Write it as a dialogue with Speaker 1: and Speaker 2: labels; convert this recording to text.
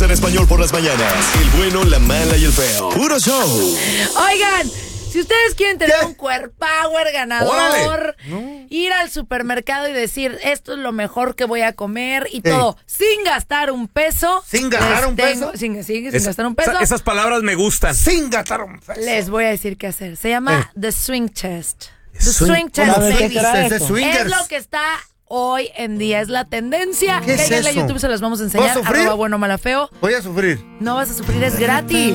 Speaker 1: en español por las mañanas. El bueno, la mala y el feo. Puro show.
Speaker 2: Oigan, si ustedes quieren tener un cuerpower ganador, ir al supermercado y decir, esto es lo mejor que voy a comer y todo, sin gastar un peso.
Speaker 3: ¿Sin gastar un peso?
Speaker 2: Sin gastar un peso.
Speaker 4: Esas palabras me gustan.
Speaker 3: Sin gastar un peso.
Speaker 2: Les voy a decir qué hacer. Se llama The Swing Test. The Swing Test, baby. Es lo que está hoy en día, es la tendencia.
Speaker 3: ¿Qué es
Speaker 2: Cáiganle a
Speaker 3: eso?
Speaker 2: YouTube, se las vamos a enseñar.
Speaker 3: ¿Voy a sufrir?
Speaker 2: @bueno, mala, feo.
Speaker 3: Voy a sufrir.
Speaker 2: No vas a sufrir, es gratis.